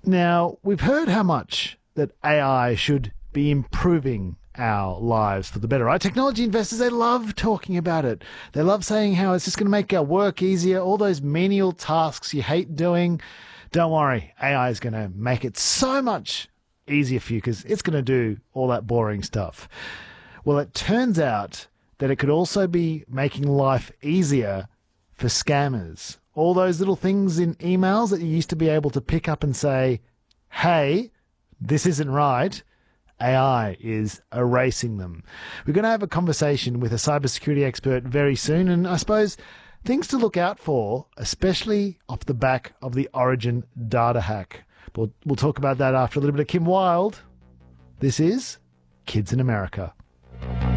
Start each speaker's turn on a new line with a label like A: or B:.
A: Now, we've heard how much that AI should be improving our lives for the better, right? Technology investors, they love talking about it. They love saying how it's just going to make our work easier, all those menial tasks you hate doing. Don't worry, AI is going to make it so much easier for you because it's going to do all that boring stuff. Well, it turns out that it could also be making life easier for scammers. All those little things in emails that you used to be able to pick up and say, hey, this isn't right. AI is erasing them. We're going to have a conversation with a cybersecurity expert very soon, and I suppose things to look out for, especially off the back of the Origin data hack. We'll talk about that after a little bit of Kim Wilde. This is Kids in America.